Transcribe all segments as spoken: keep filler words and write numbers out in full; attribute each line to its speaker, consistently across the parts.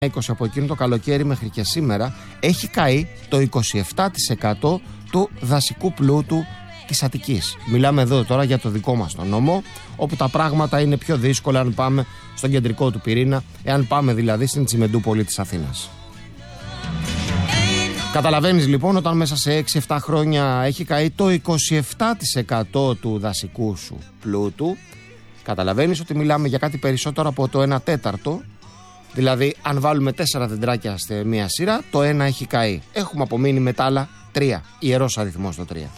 Speaker 1: είκοσι από εκείνο το καλοκαίρι μέχρι και σήμερα έχει καεί το είκοσι επτά τοις εκατό του δασικού πλούτου της Αττικής. Μιλάμε εδώ τώρα για το δικό μας τον νόμο, όπου τα πράγματα είναι πιο δύσκολα αν πάμε στον κεντρικό του πυρήνα, εάν πάμε δηλαδή στην Τσιμεντούπολη της Αθήνας. Καταλαβαίνεις λοιπόν, όταν μέσα σε έξι εφτά χρόνια έχει καεί το είκοσι επτά τοις εκατό του δασικού σου πλούτου, καταλαβαίνεις ότι μιλάμε για κάτι περισσότερο από το ένα τέταρτο. Δηλαδή, αν βάλουμε τέσσερα δεντράκια σε μία σειρά, το ένα έχει καεί. Έχουμε απομείνει με τα άλλα τρία. Ιερός αριθμός το τρία.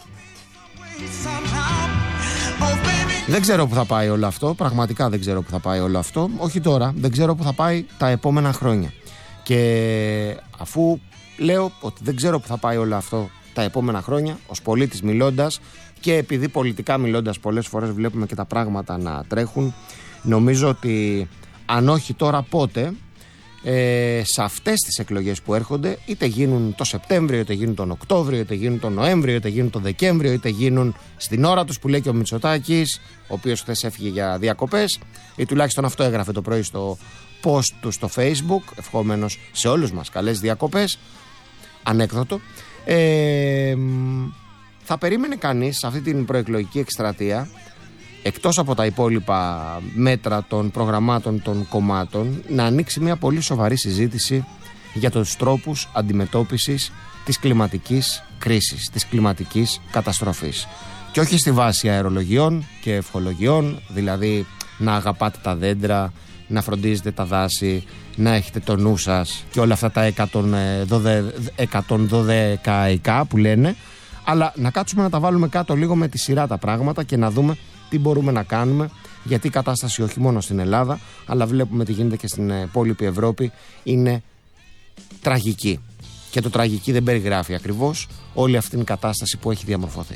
Speaker 1: Δεν ξέρω που θα πάει όλο αυτό. Πραγματικά δεν ξέρω που θα πάει όλο αυτό. Όχι τώρα, δεν ξέρω που θα πάει τα επόμενα χρόνια. Και αφού λέω ότι δεν ξέρω που θα πάει όλο αυτό τα επόμενα χρόνια, ως πολίτης μιλώντας, και επειδή πολιτικά μιλώντας πολλές φορές βλέπουμε και τα πράγματα να τρέχουν, νομίζω ότι αν όχι τώρα πότε, ε, σε αυτές τις εκλογές που έρχονται, είτε γίνουν το Σεπτέμβριο, είτε γίνουν τον Οκτώβριο, είτε γίνουν τον Νοέμβριο, είτε γίνουν τον Δεκέμβριο, είτε γίνουν στην ώρα τους που λέει και ο Μητσοτάκης, ο οποίος χθες έφυγε για διακοπές, ή τουλάχιστον αυτό έγραφε το πρωί στο post του στο Facebook, ευχόμενος σε όλους μας καλές διακοπές, ανέκδοτο. ε, θα περίμενε κανείς σε αυτή την προεκλογική εκστρατεία, εκτός από τα υπόλοιπα μέτρα των προγραμμάτων των κομμάτων, να ανοίξει μια πολύ σοβαρή συζήτηση για τους τρόπους αντιμετώπισης της κλιματικής κρίσης, της κλιματικής καταστροφής. Και όχι στη βάση αερολογιών και ευχολογιών, δηλαδή να αγαπάτε τα δέντρα, να φροντίζετε τα δάση, να έχετε το νου σας και όλα αυτά τα εκατόν δώδεκα που λένε, αλλά να κάτσουμε να τα βάλουμε κάτω λίγο με τη σειρά τα πράγματα και να δούμε τι μπορούμε να κάνουμε, γιατί η κατάσταση όχι μόνο στην Ελλάδα, αλλά βλέπουμε τι γίνεται και στην υπόλοιπη Ευρώπη, είναι τραγική. Και το τραγική δεν περιγράφει ακριβώς όλη αυτή την κατάσταση που έχει διαμορφωθεί.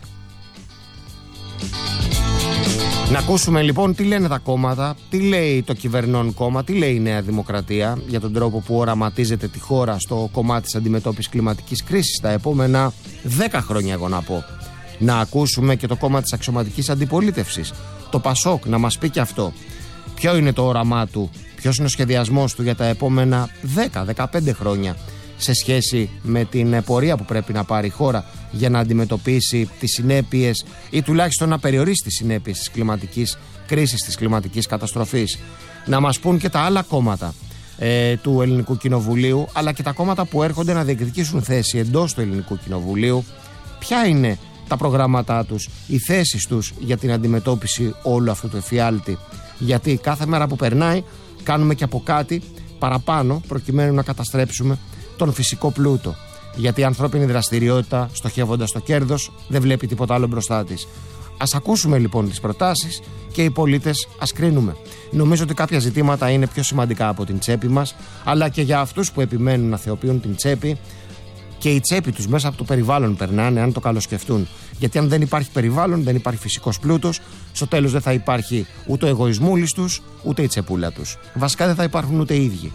Speaker 1: Να ακούσουμε λοιπόν τι λένε τα κόμματα, τι λέει το κυβερνών κόμμα, τι λέει η Νέα Δημοκρατία για τον τρόπο που οραματίζεται τη χώρα στο κομμάτι της αντιμετώπισης κλιματικής κρίσης τα επόμενα δέκα χρόνια, εγώ να πω. Να ακούσουμε και το κόμμα της αξιωματικής αντιπολίτευσης, το Πασόκ, να μας πει και αυτό. Ποιο είναι το όραμά του, ποιος είναι ο σχεδιασμός του για τα επόμενα δέκα με δεκαπέντε χρόνια σε σχέση με την πορεία που πρέπει να πάρει η χώρα για να αντιμετωπίσει τις συνέπειες ή τουλάχιστον να περιορίσει τις συνέπειες της κλιματικής κρίσης, της κλιματικής καταστροφής. Να μας πούν και τα άλλα κόμματα ε, του Ελληνικού Κοινοβουλίου, αλλά και τα κόμματα που έρχονται να διεκδικήσουν θέση εντός του Ελληνικού Κοινοβουλίου, ποια είναι τα προγράμματά τους, οι θέσεις τους για την αντιμετώπιση όλου αυτού του εφιάλτη. Γιατί κάθε μέρα που περνάει κάνουμε και από κάτι παραπάνω προκειμένου να καταστρέψουμε τον φυσικό πλούτο. Γιατί η ανθρώπινη δραστηριότητα, στοχεύοντας το κέρδος, δεν βλέπει τίποτα άλλο μπροστά της. Ας ακούσουμε λοιπόν τις προτάσεις και οι πολίτες ας κρίνουμε. Νομίζω ότι κάποια ζητήματα είναι πιο σημαντικά από την τσέπη μας, αλλά και για αυτούς που επιμένουν να θεοποιούν την τσέπη, και η τσέπη τους μέσα από το περιβάλλον περνάνε, αν το καλοσκεφτούν. Γιατί αν δεν υπάρχει περιβάλλον, δεν υπάρχει φυσικός πλούτος, στο τέλος δεν θα υπάρχει ούτε ο εγωισμούλης τους, ούτε η τσεπούλα τους. Βασικά δεν θα υπάρχουν ούτε οι ίδιοι.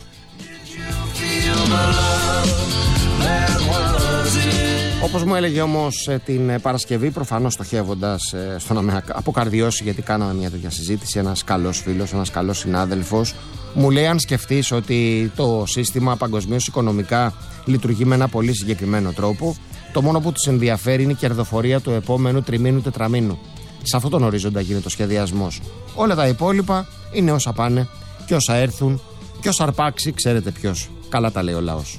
Speaker 1: Όπως μου έλεγε όμως την Παρασκευή, προφανώς στοχεύοντας στο να με αποκαρδιώσει, γιατί κάναμε μια τέτοια συζήτηση, ένας καλός φίλος, ένας καλός συνάδελφος, μου λέει: αν σκεφτείς ότι το σύστημα παγκοσμίως οικονομικά λειτουργεί με ένα πολύ συγκεκριμένο τρόπο, το μόνο που τους ενδιαφέρει είναι η κερδοφορία του επόμενου τριμήνου τετραμήνου. Σε αυτόν τον ορίζοντα γίνεται ο σχεδιασμός. Όλα τα υπόλοιπα είναι όσα πάνε και όσα έρθουν και όσα αρπάξει, ξέρετε ποιος. Καλά τα λέει ο λαός.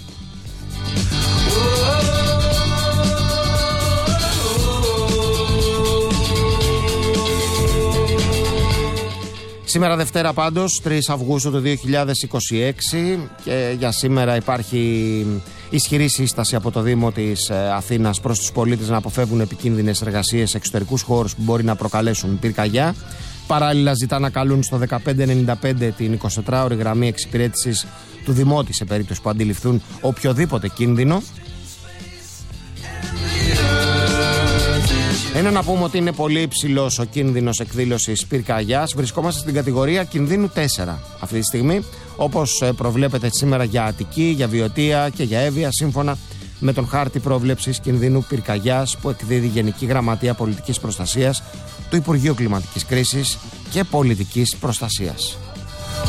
Speaker 1: Σήμερα Δευτέρα πάντως, τρεις Αυγούστου του δύο χιλιάδες είκοσι έξι, και για σήμερα υπάρχει ισχυρή σύσταση από το Δήμο της Αθήνας προς τους πολίτες να αποφεύγουν επικίνδυνες εργασίες σε εξωτερικούς χώρους που μπορεί να προκαλέσουν πυρκαγιά. Παράλληλα ζητά να καλούν στο δεκαπέντε ενενήντα πέντε την εικοσιτετράωρη γραμμή εξυπηρέτησης του Δημότη σε περίπτωση που αντιληφθούν οποιοδήποτε κίνδυνο. Ένα να πούμε ότι είναι πολύ υψηλός ο κίνδυνος εκδήλωσης πυρκαγιάς. Βρισκόμαστε στην κατηγορία κινδύνου τέσσερα αυτή τη στιγμή, όπως προβλέπεται σήμερα για Αττική, για Βιωτία και για Εύβοια, σύμφωνα με τον χάρτη πρόβλεψης κινδύνου πυρκαγιάς που εκδίδει η Γενική Γραμματεία Πολιτικής Προστασίας του Υπουργείου Κλιματικής Κρίσης και Πολιτικής Προστασίας.